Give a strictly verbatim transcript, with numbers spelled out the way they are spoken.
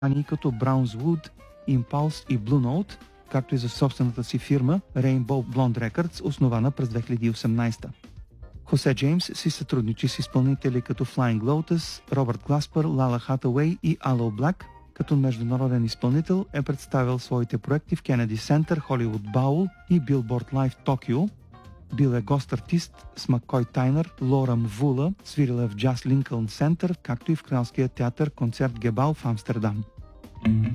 компании като Brownswood, Impulse и Blue Note, както и за собствената си фирма Rainbow Blonde Records, основана през две хиляди и осемнадесета. Хосе Джеймс си сътрудничи с изпълнители като Flying Lotus, Робърт Гласпър, Лала Хатауей и Aloe Black. Като международен изпълнител е представил своите проекти в Kennedy Center, Hollywood Bowl и Billboard Live Tokyo. Бил е гост-артист с Маккой Тайнер, Лора Мвула, свирил е в Джаз Линкълн Център, както и в Кралския театър концерт Гебал в Амстердам.